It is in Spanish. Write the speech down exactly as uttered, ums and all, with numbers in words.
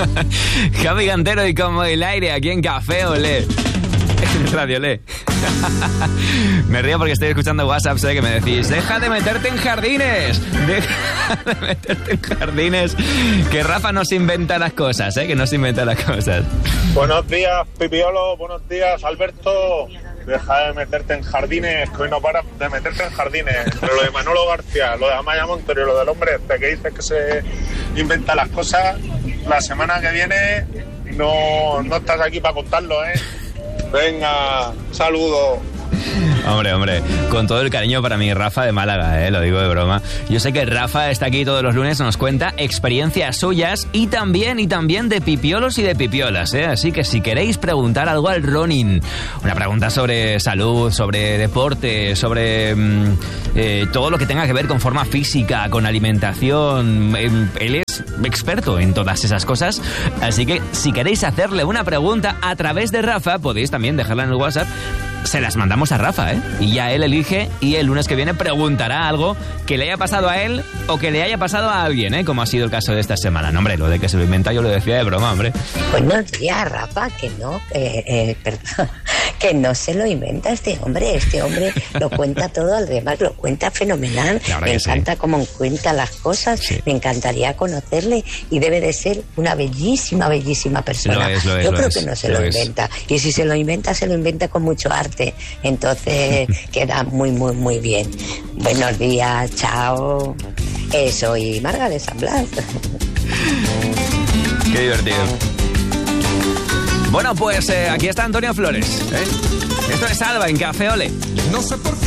Javi Cantero y Como el Aire, aquí en Café Olé. Radio Olé. Me río porque estoy escuchando WhatsApp, sé que me decís, deja de meterte en jardines, deja de meterte en jardines, que Rafa no se inventa las cosas, ¿eh? Que no se inventa las cosas. Buenos días, Pipiolo, buenos días, Alberto. Deja de meterte en jardines, que hoy no paras de meterte en jardines. Pero lo de Manolo García, lo de Amaya Montero y lo del hombre este que dice que se inventa las cosas, la semana que viene no, no estás aquí para contarlo, ¿eh? Venga, saludo. Hombre, hombre, con todo el cariño para mi Rafa de Málaga, eh, lo digo de broma. Yo sé que Rafa está aquí todos los lunes, nos cuenta experiencias suyas y también, y también de pipiolos y de pipiolas, eh. Así que si queréis preguntar algo al Ronin, una pregunta sobre salud, sobre deporte, sobre mmm, eh, todo lo que tenga que ver con forma física, con alimentación, eh, él es experto en todas esas cosas. Así que si queréis hacerle una pregunta a través de Rafa, podéis también dejarla en el WhatsApp. Se las mandamos a Rafa, ¿eh? Y ya él elige y el lunes que viene preguntará algo que le haya pasado a él o que le haya pasado a alguien, ¿eh? Como ha sido el caso de esta semana. No, hombre, lo de que se lo inventa yo lo decía de broma, hombre. Buenos días, Rafa, que no, eh, eh, perdón, que no se lo inventa este hombre. Este hombre lo cuenta todo, además lo cuenta fenomenal. Me encanta sí. Cómo cuenta las cosas, sí. Me encantaría conocerle y debe de ser una bellísima, bellísima persona. Lo es, lo es, yo lo creo es, que no se lo lo es. inventa. Y si se lo inventa, se lo inventa con mucho arte. Entonces queda muy, muy, muy bien. Buenos días, chao. Eh, soy Marga de San Blas. Qué divertido. Bueno, pues eh, aquí está Antonio Flores, ¿eh? Esto es Alba en Café Olé. No sé por qué.